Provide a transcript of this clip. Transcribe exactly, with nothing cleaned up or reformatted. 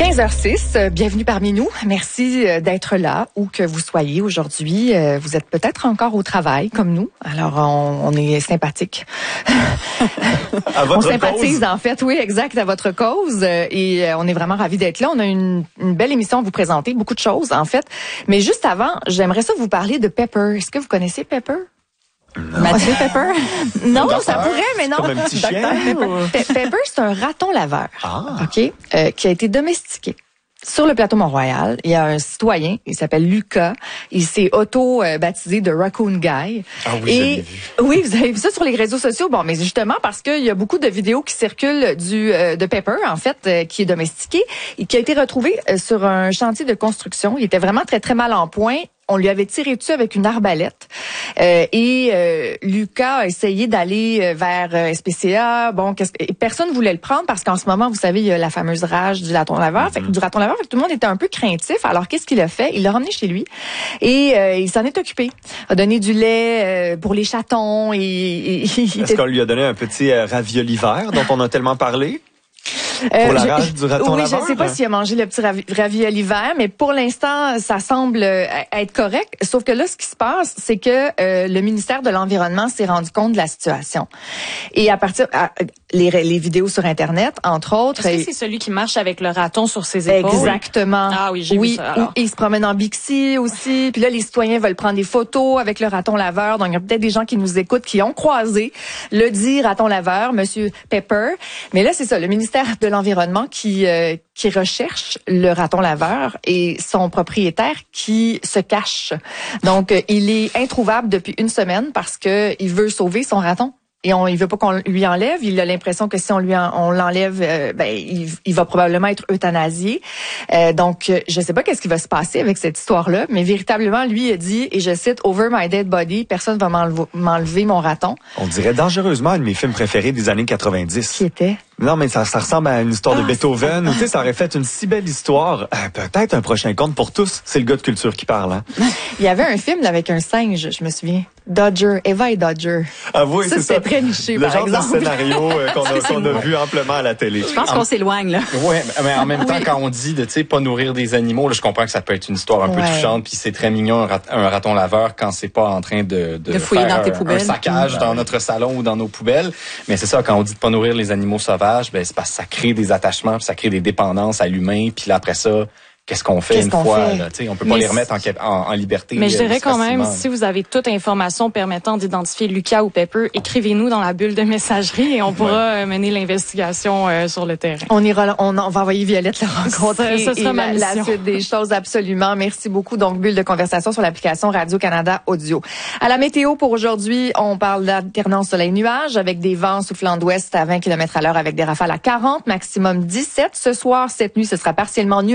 quinze heures six, bienvenue parmi nous. Merci d'être là, où que vous soyez aujourd'hui. Vous êtes peut-être encore au travail, comme nous. Alors, on, on est sympathique. À votre on sympathise, cause. en fait, oui, exact, à votre cause. Et on est vraiment ravis d'être là. On a une, une belle émission à vous présenter, beaucoup de choses, en fait. Mais juste avant, j'aimerais ça vous parler de Pepper. Est-ce que vous connaissez Pepper? Non. Mathieu Pepper? Non, Docteur, ça pourrait, mais non. Comme un petit chien. Pe- Pepper, c'est un raton laveur, Ah. ok, euh, qui a été domestiqué. Sur le plateau Mont-Royal, il y a un citoyen, il s'appelle Lucas. Il s'est auto-baptisé de Raccoon Guy. Ah oui, Et je l'ai vu. oui, vous avez vu ça sur les réseaux sociaux. Bon, mais justement parce qu'il y a beaucoup de vidéos qui circulent du euh, de Pepper, en fait, euh, qui est domestiqué et qui a été retrouvé euh, sur un chantier de construction. Il était vraiment très, très mal en point. On lui avait tiré dessus avec une arbalète. Euh, et euh, Lucas a essayé d'aller vers euh, S P C A. Bon, qu'est-ce que... et personne voulait le prendre parce qu'en ce moment, vous savez, il y a la fameuse rage du raton laveur. Mm-hmm. Fait que, du raton laveur, fait que tout le monde était un peu craintif. Alors, qu'est-ce qu'il a fait? Il l'a ramené chez lui et euh, il s'en est occupé. Il a donné du lait euh, pour les chatons. Et, et, et Est-ce était... qu'on lui a donné un petit euh, ravioli vert dont on a tellement parlé? Euh, Pour la je- rage du raton oui, laveur? je sais pas s'il a mangé le petit ravi- ravioli vert, mais pour l'instant, ça semble euh, être correct. Sauf que là, ce qui se passe, c'est que euh, le ministère de l'Environnement s'est rendu compte de la situation. Et à partir à, les, les vidéos sur Internet, entre autres... Est-ce que c'est celui qui marche avec le raton sur ses épaules? Exactement. Ah oui, j'ai oui, vu ça, alors. ou- et il se promène en Bixi aussi. Puis là, les citoyens veulent prendre des photos avec le raton laveur. Donc, il y a peut-être des gens qui nous écoutent qui ont croisé le dit raton laveur, Monsieur Pepper. Mais là, c'est ça, le ministère de l'Environnement qui euh, qui recherche le raton laveur et son propriétaire qui se cache. Donc, euh, il est introuvable depuis une semaine parce que il veut sauver son raton. Et on, il veut pas qu'on lui enlève. Il a l'impression que si on lui en, on l'enlève, euh, ben il, il va probablement être euthanasié. Euh, donc, je sais pas qu'est-ce qui va se passer avec cette histoire-là, mais véritablement, lui a dit, et je cite, "Over my dead body, personne va m'enlever, m'enlever mon raton." On dirait dangereusement un de mes films préférés des années quatre-vingt-dix. Qui était? Non, mais ça, ça ressemble à une histoire Ah, de Beethoven. Tu sais, ça aurait fait une si belle histoire. Euh, peut-être un prochain conte pour tous. C'est le gars de culture qui parle, hein? Il y avait un film là, avec un singe, je me souviens. Dodger, Eva et Dodger. Ah oui, Ça, c'est c'était ça. très niché, Le par genre exemple. de scénario euh, qu'on a, qu'on a vu amplement à la télé. Je pense qu'on s'éloigne, là. Ouais, mais en même temps, Oui. quand on dit de, tu sais, pas nourrir des animaux, là, je comprends que ça peut être une histoire un peu Ouais. touchante, puis c'est très mignon, un, rat- un raton laveur, quand c'est pas en train de, de, De fouiller faire dans tes un, poubelles. un saccage Mmh. dans notre salon ou dans nos poubelles. Mais c'est ça, quand on dit de pas nourrir les animaux sauvages, ben, c'est parce que ça crée des attachements, puis ça crée des dépendances à l'humain, puis là, après ça, qu'est-ce qu'on fait Qu'est-ce une qu'on fois, fait? là, tu sais, on peut pas Mais les remettre en, cap- en, en liberté. Mais je euh, dirais quand même, facilement. si vous avez toute information permettant d'identifier Lucas ou Pepper, écrivez-nous dans la bulle de messagerie et on pourra euh, mener l'investigation euh, sur le terrain. On ira, on, on va envoyer Violette le rencontrer. Ce sera et ma la, la mission. suite des choses, absolument. Merci beaucoup. Donc, bulle de conversation sur l'application Radio-Canada Audio. À la météo pour aujourd'hui, on parle d'alternance soleil-nuage avec des vents soufflant d'ouest à vingt kilomètres à l'heure avec des rafales à quarante, maximum dix-sept. Ce soir, cette nuit, ce sera partiellement nuageux.